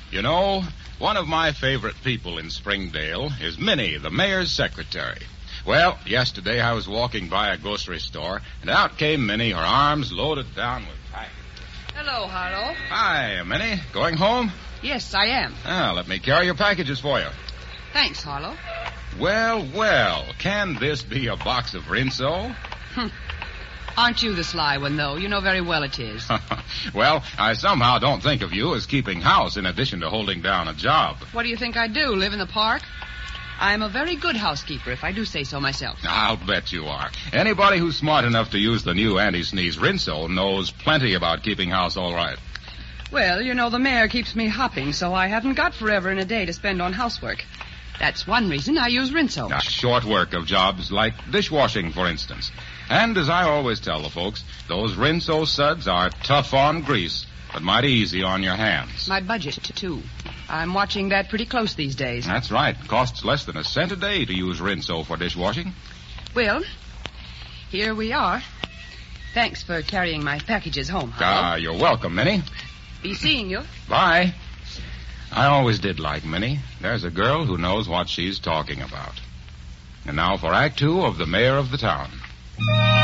You know, one of my favorite people in Springdale is Minnie, the mayor's secretary. Well, yesterday I was walking by a grocery store, and out came Minnie, her arms loaded down with packages. Hello, Harlow. Hi, Minnie. Going home? Yes, I am. Let me carry your packages for you. Thanks, Harlow. Well, can this be a box of Rinso? Aren't you the sly one, though? You know very well it is. Well, I somehow don't think of you as keeping house in addition to holding down a job. What do you think I do, live in the park? I'm a very good housekeeper, if I do say so myself. I'll bet you are. Anybody who's smart enough to use the new anti-sneeze Rinso knows plenty about keeping house all right. Well, you know, the mayor keeps me hopping, so I haven't got forever in a day to spend on housework. That's one reason I use Rinso. Short work of jobs like dishwashing, for instance. And as I always tell the folks, those Rinso suds are tough on grease, but mighty easy on your hands. My budget, too. I'm watching that pretty close these days. That's right. Costs less than a cent a day to use Rinso for dishwashing. Well, here we are. Thanks for carrying my packages home, Harlow. You're welcome, Minnie. Be seeing you. Bye. I always did like Minnie. There's a girl who knows what she's talking about. And now for Act 2 of The Mayor of the Town.